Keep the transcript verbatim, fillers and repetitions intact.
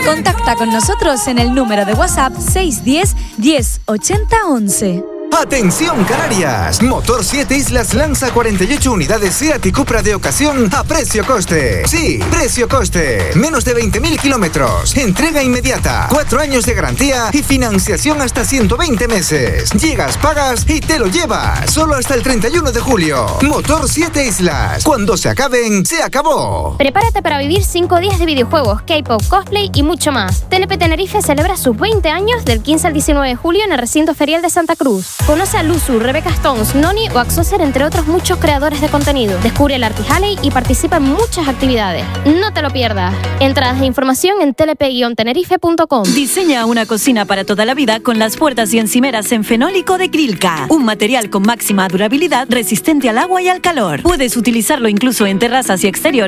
Contacta con nosotros en el número de WhatsApp seis uno cero, diez, ochenta, once. ¡Atención Canarias! Motor siete Islas lanza cuarenta y ocho unidades Seat y Cupra de ocasión a precio-coste. Sí, precio-coste. Menos de veinte mil kilómetros. Entrega inmediata. Cuatro años de garantía y financiación hasta ciento veinte meses. Llegas, pagas y te lo llevas. Solo hasta el treinta y uno de julio. Motor siete Islas. Cuando se acaben, se acabó. Prepárate para vivir cinco días de videojuegos, K-pop, cosplay y mucho más. T L P Tenerife celebra sus veinte años del quince al diecinueve de julio en el recinto ferial de Santa Cruz. Conoce a Luzu, Rebecca Stones, Noni o Axoser, entre otros muchos creadores de contenido. Descubre el Arty Halley y participa en muchas actividades. No te lo pierdas. Entradas e información en telepe guion tenerife punto com. Diseña una cocina para toda la vida con las puertas y encimeras en fenólico de Krilka. Un material con máxima durabilidad resistente al agua y al calor. Puedes utilizarlo incluso en terrazas y exteriores